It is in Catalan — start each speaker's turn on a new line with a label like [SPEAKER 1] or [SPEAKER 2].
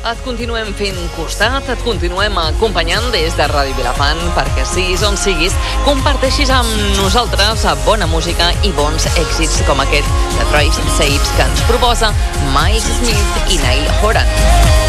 [SPEAKER 1] Et continuem fent costat, et continuem acompanyant des de Ràdio Vilafant perquè siguis on siguis, comparteixis amb nosaltres bona música i bons èxits com aquest de Tribe Shapes que ens proposa Miles Smith i Niall Horan.